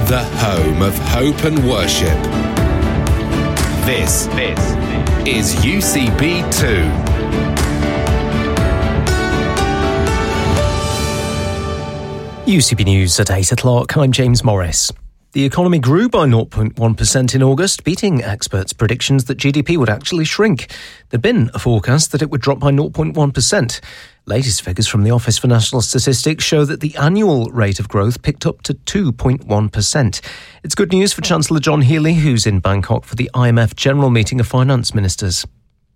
the home of hope and worship. This is UCB2. UCB News at 8 o'clock. I'm James Morris. The economy grew by 0.1% in August, beating experts' predictions that GDP would actually shrink. There'd been a forecast that it would drop by 0.1%. Latest figures from the Office for National Statistics show that the annual rate of growth picked up to 2.1%. It's good news for Chancellor John Healey, who's in Bangkok for the IMF General Meeting of Finance Ministers.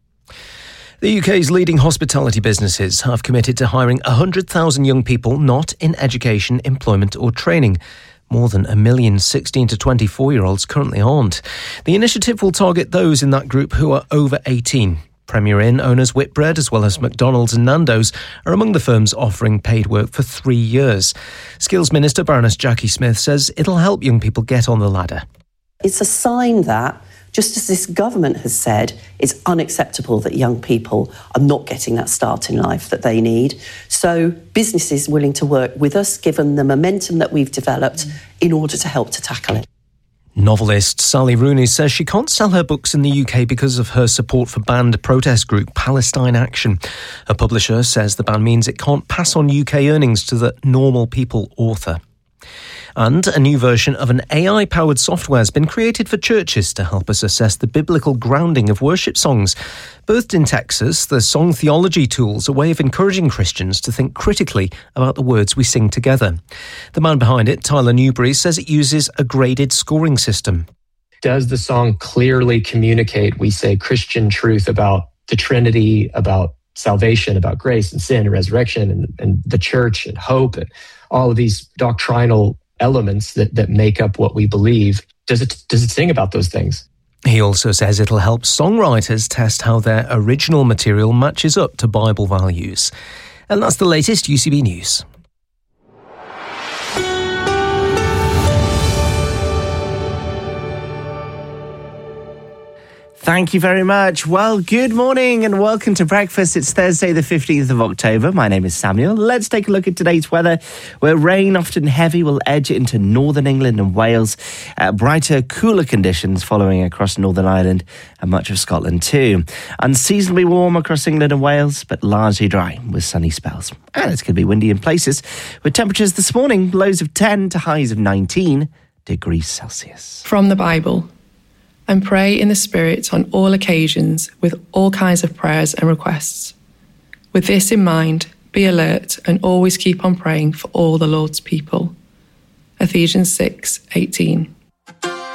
The UK's leading hospitality businesses have committed to hiring 100,000 young people not in education, employment or training. More than 1 million 16 to 24-year-olds currently aren't. The initiative will target those in that group who are over 18. Premier Inn owners Whitbread, as well as McDonald's and Nando's, are among the firms offering paid work for 3 years. Skills Minister Baroness Jackie Smith says it'll help young people get on the ladder. It's a sign that, just as this government has said, it's unacceptable that young people are not getting that start in life that they need. So businesses willing to work with us, given the momentum that we've developed, in order to help to tackle it. Novelist Sally Rooney says she can't sell her books in the UK because of her support for banned protest group Palestine Action. Her publisher says the ban means it can't pass on UK earnings to the normal people author. And a new version of an AI-powered software has been created for churches to help us assess the biblical grounding of worship songs. Birthed in Texas, the Song Theology tool's a way of encouraging Christians to think critically about the words we sing together. The man behind it, Tyler Newbury, says it uses a graded scoring system. Does the song clearly communicate, we say, Christian truth about the Trinity, about salvation, about grace and sin and resurrection and the church and hope and all of these doctrinal elements that make up what we believe? Does it sing about those things? He also says it'll help songwriters test how their original material matches up to Bible values. And that's the latest UCB News. Thank you very much. Well, good morning and welcome to breakfast. It's Thursday, the 15th of October. My name is Samuel. Let's take a look at today's weather, where rain, often heavy, will edge into northern England and Wales. Brighter, cooler conditions following across Northern Ireland and much of Scotland too. Unseasonably warm across England and Wales, but largely dry with sunny spells. And it's going to be windy in places, with temperatures this morning, lows of 10 to highs of 19 degrees Celsius. From the Bible. And pray in the Spirit on all occasions with all kinds of prayers and requests. With this in mind, be alert and always keep on praying for all the Lord's people. Ephesians 6:18.